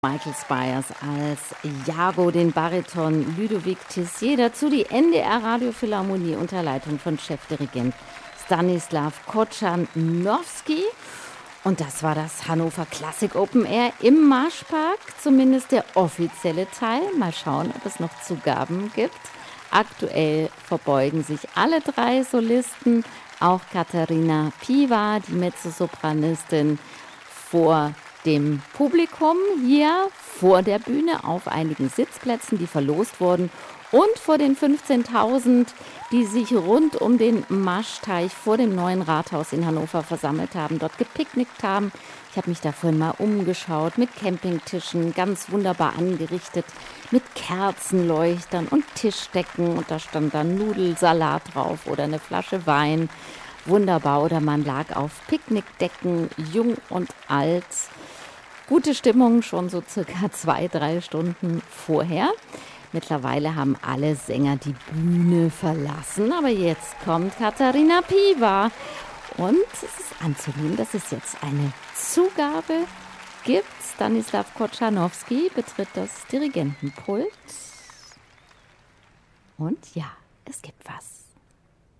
Michael Spyers als Iago, den Bariton Ludovic Tessier, dazu die NDR Radiophilharmonie unter Leitung von Chefdirigent Stanislaw Kochanowski. Und das war das Hannover Classic Open Air im Marschpark, zumindest der offizielle Teil. Mal schauen, ob es noch Zugaben gibt. Aktuell verbeugen sich alle drei Solisten, auch Katharina Piwa, die Mezzosopranistin, vor dem Publikum hier vor der Bühne auf einigen Sitzplätzen, die verlost wurden, und vor den 15.000, die sich rund um den Maschteich vor dem neuen Rathaus in Hannover versammelt haben, dort gepicknickt haben. Ich habe mich da vorhin mal umgeschaut mit Campingtischen, ganz wunderbar angerichtet, mit Kerzenleuchtern und Tischdecken, und da stand dann Nudelsalat drauf oder eine Flasche Wein. Wunderbar, oder man lag auf Picknickdecken, jung und alt. Gute Stimmung schon so circa 2-3 Stunden vorher. Mittlerweile haben alle Sänger die Bühne verlassen, aber jetzt kommt Katharina Piwa. Und es ist anzunehmen, dass es jetzt eine Zugabe gibt. Stanislaw Kochanowski betritt das Dirigentenpult. Und ja, es gibt was.